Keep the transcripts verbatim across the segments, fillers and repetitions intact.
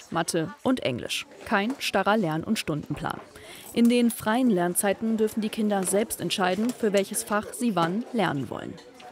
Mathe und Englisch. Kein starrer Lern- und Stundenplan. In den freien Lernzeiten dürfen die Kinder selbst entscheiden, für welches Fach sie wann lernen wollen.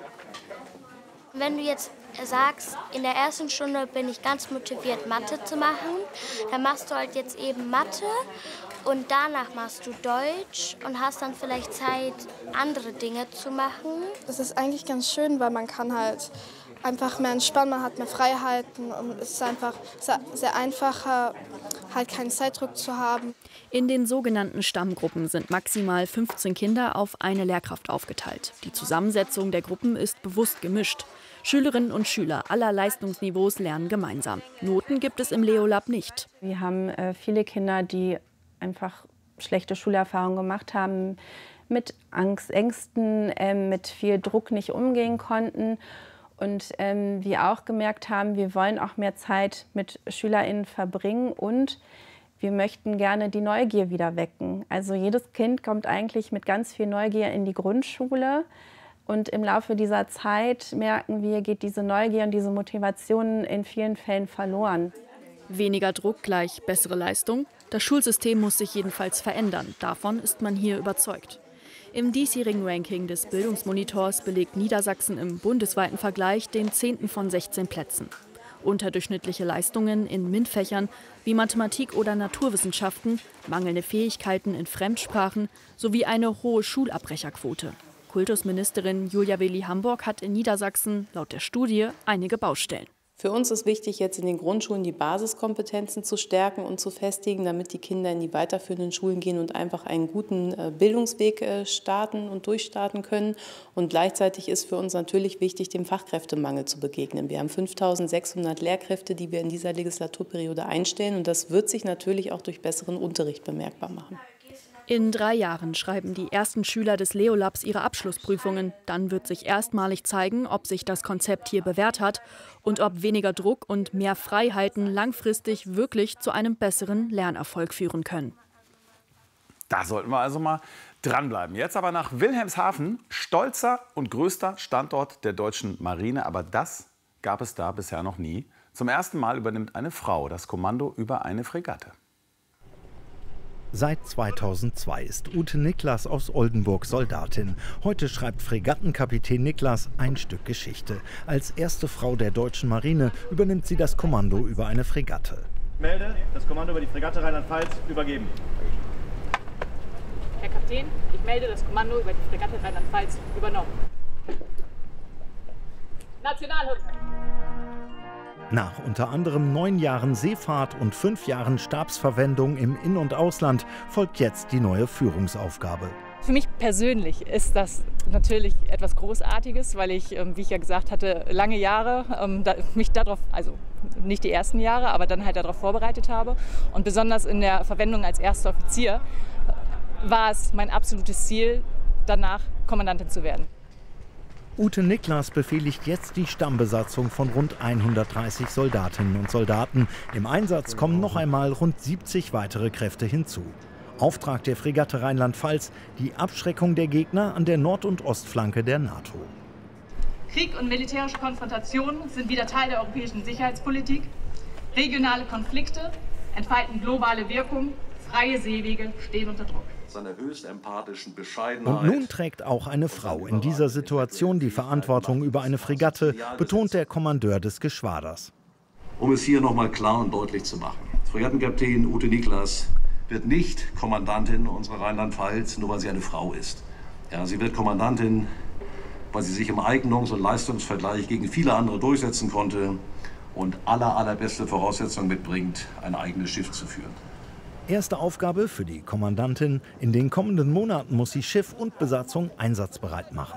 Wenn du jetzt sagst, in der ersten Stunde bin ich ganz motiviert, Mathe zu machen, dann machst du halt jetzt eben Mathe und danach machst du Deutsch und hast dann vielleicht Zeit, andere Dinge zu machen. Das ist eigentlich ganz schön, weil man kann halt einfach mehr entspannen, man hat mehr Freiheiten und es ist einfach sehr, sehr einfacher, halt keinen Zeitdruck zu haben. In den sogenannten Stammgruppen sind maximal fünfzehn Kinder auf eine Lehrkraft aufgeteilt. Die Zusammensetzung der Gruppen ist bewusst gemischt. Schülerinnen und Schüler aller Leistungsniveaus lernen gemeinsam. Noten gibt es im Leolab nicht. Wir haben äh, viele Kinder, die einfach schlechte Schulerfahrungen gemacht haben, mit Angst, Ängsten, äh, mit viel Druck nicht umgehen konnten. Und ähm, wir auch gemerkt haben, wir wollen auch mehr Zeit mit SchülerInnen verbringen und wir möchten gerne die Neugier wieder wecken. Also jedes Kind kommt eigentlich mit ganz viel Neugier in die Grundschule. Und im Laufe dieser Zeit merken wir, geht diese Neugier und diese Motivation in vielen Fällen verloren. Weniger Druck gleich bessere Leistung. Das Schulsystem muss sich jedenfalls verändern. Davon ist man hier überzeugt. Im diesjährigen Ranking des Bildungsmonitors belegt Niedersachsen im bundesweiten Vergleich den zehnten von sechzehn Plätzen. Unterdurchschnittliche Leistungen in MINT-Fächern wie Mathematik oder Naturwissenschaften, mangelnde Fähigkeiten in Fremdsprachen sowie eine hohe Schulabbrecherquote. Kultusministerin Julia Willi-Hamburg hat in Niedersachsen laut der Studie einige Baustellen. Für uns ist wichtig, jetzt in den Grundschulen die Basiskompetenzen zu stärken und zu festigen, damit die Kinder in die weiterführenden Schulen gehen und einfach einen guten Bildungsweg starten und durchstarten können. Und gleichzeitig ist für uns natürlich wichtig, dem Fachkräftemangel zu begegnen. Wir haben fünftausendsechshundert Lehrkräfte, die wir in dieser Legislaturperiode einstellen. Und das wird sich natürlich auch durch besseren Unterricht bemerkbar machen. In drei Jahren schreiben die ersten Schüler des Leolabs ihre Abschlussprüfungen. Dann wird sich erstmalig zeigen, ob sich das Konzept hier bewährt hat und ob weniger Druck und mehr Freiheiten langfristig wirklich zu einem besseren Lernerfolg führen können. Da sollten wir also mal dranbleiben. Jetzt aber nach Wilhelmshaven, stolzer und größter Standort der deutschen Marine. Aber das gab es da bisher noch nie. Zum ersten Mal übernimmt eine Frau das Kommando über eine Fregatte. Seit zweitausendzwei ist Ute Niklas aus Oldenburg Soldatin. Heute schreibt Fregattenkapitän Niklas ein Stück Geschichte. Als erste Frau der deutschen Marine übernimmt sie das Kommando über eine Fregatte. Melde, das Kommando über die Fregatte Rheinland-Pfalz übergeben. Herr Kapitän, ich melde das Kommando über die Fregatte Rheinland-Pfalz übernommen. Nationalhymne. Nach unter anderem neun Jahren Seefahrt und fünf Jahren Stabsverwendung im In- und Ausland folgt jetzt die neue Führungsaufgabe. Für mich persönlich ist das natürlich etwas Großartiges, weil ich, wie ich ja gesagt hatte, lange Jahre mich darauf, also nicht die ersten Jahre, aber dann halt darauf vorbereitet habe. Und besonders in der Verwendung als erster Offizier war es mein absolutes Ziel, danach Kommandantin zu werden. Ute Niklas befehligt jetzt die Stammbesatzung von rund hundertdreißig Soldatinnen und Soldaten. Im Einsatz kommen noch einmal rund siebzig weitere Kräfte hinzu. Auftrag der Fregatte Rheinland-Pfalz, die Abschreckung der Gegner an der Nord- und Ostflanke der NATO. Krieg und militärische Konfrontationen sind wieder Teil der europäischen Sicherheitspolitik. Regionale Konflikte entfalten globale Wirkung. Freie Seewege stehen unter Druck. Seiner höchst empathischen Bescheidenheit. Und nun trägt auch eine Frau in dieser Situation die Verantwortung über eine Fregatte, betont der Kommandeur des Geschwaders. Um es hier noch mal klar und deutlich zu machen. Fregattenkapitän Ute Niklas wird nicht Kommandantin unserer Rheinland-Pfalz, nur weil sie eine Frau ist. Ja, sie wird Kommandantin, weil sie sich im Eignungs- und Leistungsvergleich gegen viele andere durchsetzen konnte und aller, allerbeste Voraussetzungen mitbringt, ein eigenes Schiff zu führen. Erste Aufgabe für die Kommandantin: In den kommenden Monaten muss sie Schiff und Besatzung einsatzbereit machen.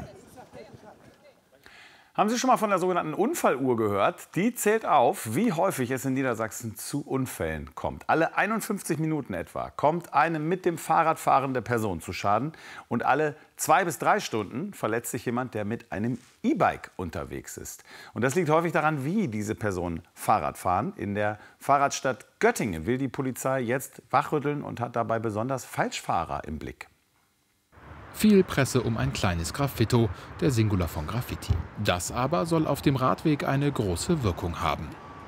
Haben Sie schon mal von der sogenannten Unfalluhr gehört? Die zählt auf, wie häufig es in Niedersachsen zu Unfällen kommt. Alle einundfünfzig Minuten etwa kommt eine mit dem Fahrrad fahrende Person zu Schaden. Und alle zwei bis drei Stunden verletzt sich jemand, der mit einem E-Bike unterwegs ist. Und das liegt häufig daran, wie diese Personen Fahrrad fahren. In der Fahrradstadt Göttingen will die Polizei jetzt wachrütteln und hat dabei besonders Falschfahrer im Blick. Viel Presse um ein kleines Graffito, der Singular von Graffiti. Das aber soll auf dem Radweg eine große Wirkung haben.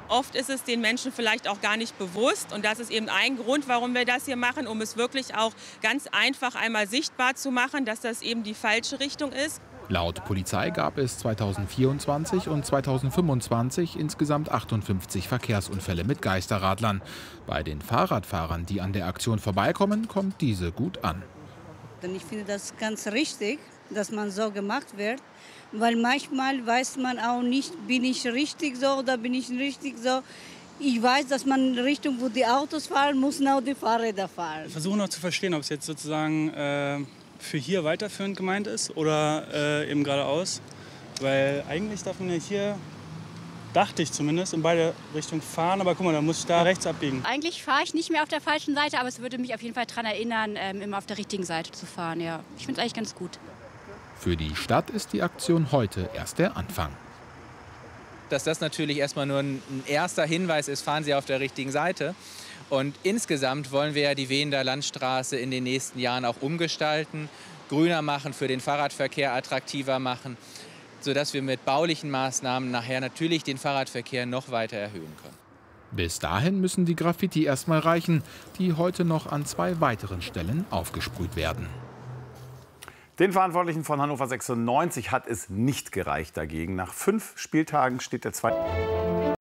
Oft ist es den Menschen vielleicht auch gar nicht bewusst. Und das ist eben ein Grund, warum wir das hier machen, um es wirklich auch ganz einfach einmal sichtbar zu machen, dass das eben die falsche Richtung ist. Laut Polizei gab es zweitausendvierundzwanzig und zweitausendfünfundzwanzig insgesamt achtundfünfzig Verkehrsunfälle mit Geisterradlern. Bei den Fahrradfahrern, die an der Aktion vorbeikommen, kommt diese gut an. Ich finde das ganz richtig, dass man so gemacht wird. Weil manchmal weiß man auch nicht, bin ich richtig so oder bin ich richtig so. Ich weiß, dass man in Richtung, wo die Autos fahren, müssen auch die Fahrräder fahren. Wir versuchen noch zu verstehen, ob es jetzt sozusagen äh, für hier weiterführend gemeint ist oder äh, eben geradeaus. Weil eigentlich darf man ja hier, dachte ich zumindest, in beide Richtungen fahren. Aber guck mal, da muss ich da rechts abbiegen. Eigentlich fahre ich nicht mehr auf der falschen Seite, aber es würde mich auf jeden Fall daran erinnern, ähm, immer auf der richtigen Seite zu fahren. Ja. Ich finde es eigentlich ganz gut. Für die Stadt ist die Aktion heute erst der Anfang. Dass das natürlich erstmal nur ein erster Hinweis ist, fahren Sie auf der richtigen Seite. Und insgesamt wollen wir ja die Wehender Landstraße in den nächsten Jahren auch umgestalten, grüner machen, für den Fahrradverkehr attraktiver machen, sodass wir mit baulichen Maßnahmen nachher natürlich den Fahrradverkehr noch weiter erhöhen können. Bis dahin müssen die Graffiti erstmal reichen, die heute noch an zwei weiteren Stellen aufgesprüht werden. Den Verantwortlichen von Hannover sechsundneunzig hat es nicht gereicht dagegen. Nach fünf Spieltagen steht der zweite